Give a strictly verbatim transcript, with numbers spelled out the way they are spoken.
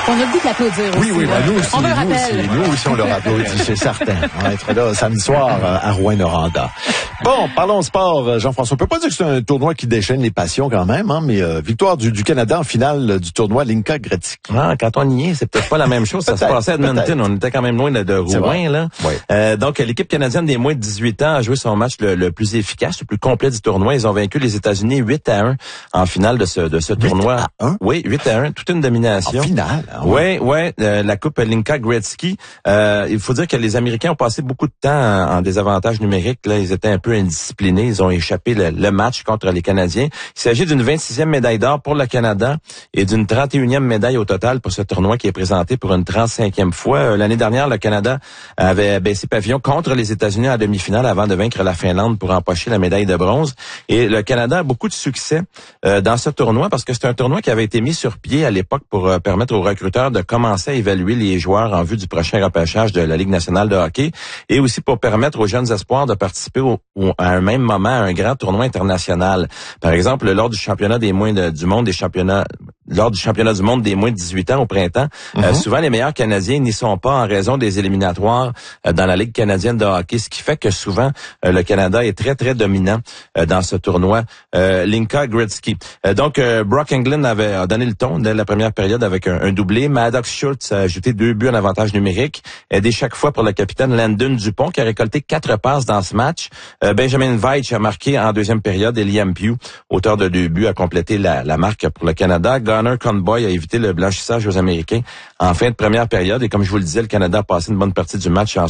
On a le goût de l'applaudir aussi. Oui, oui, ben nous aussi. On veut nous rappel. aussi, nous aussi, on leur applaudit, c'est certain. On va être là samedi soir à Rouyn-Noranda. Bon, parlons sport, Jean-François. On peut pas dire que c'est un tournoi qui déchaîne les passions quand même, hein, mais euh, victoire du, du Canada en finale du tournoi Linka Gretzky. Ah, quand on y est, c'est peut-être pas la même chose. Ça se passait à Edmonton. Peut-être. On était quand même loin de, de Rouyn, là. Oui. Euh, donc, l'équipe canadienne des moins de dix-huit ans a joué son match le, le plus efficace, le plus complet du tournoi. Ils ont vaincu les États-Unis huit à un en finale de ce, de ce tournoi. huit à un? Oui, huit à un. Toute une domination. En finale? Ah, oui, oui. Euh, la Coupe Linka Gretzky. Euh, il faut dire que les Américains ont passé beaucoup de temps en, en désavantage numérique. Là, ils étaient un peu indisciplinés. Ils ont échappé le, le match contre les Canadiens. Il s'agit d'une vingt-sixième médaille d'or pour le Canada et d'une trente et unième médaille au total pour ce tournoi qui est présenté pour une trente-cinquième fois. Euh, l'année dernière, le Canada avait baissé pavillon contre les États-Unis en demi-finale avant de vaincre la Finlande pour empocher la médaille de bronze. Et le Canada a beaucoup de succès euh, dans ce tournoi parce que c'est un tournoi qui avait été mis sur pied à l'époque pour euh, permettre aux recruteurs de commencer à évaluer les joueurs en vue du prochain repêchage de la Ligue nationale de hockey et aussi pour permettre aux jeunes espoirs de participer au, au, à un même moment à un grand tournoi international. Par exemple, lors du championnat des moins de, du monde des championnats lors du championnat du monde des moins de dix-huit ans au printemps, mm-hmm. euh, souvent les meilleurs Canadiens n'y sont pas en raison des éliminatoires euh, dans la Ligue canadienne de hockey, ce qui fait que souvent euh, le Canada est très très dominant euh, dans ce tournoi euh, Linka Gretzky. Euh, donc euh, Brock Englund avait a donné le ton dès la première période avec un, un doublé. Maddox Schultz a ajouté deux buts en avantage numérique, aidé chaque fois pour le capitaine Landon Dupont qui a récolté quatre passes dans ce match. Euh, Benjamin Veitch a marqué en deuxième période et Liam Pugh, auteur de deux buts, a complété la, la marque pour le Canada. Gunnar Conboy a évité le blanchissage aux Américains en fin de première période et comme je vous le disais, le Canada a passé une bonne partie du match en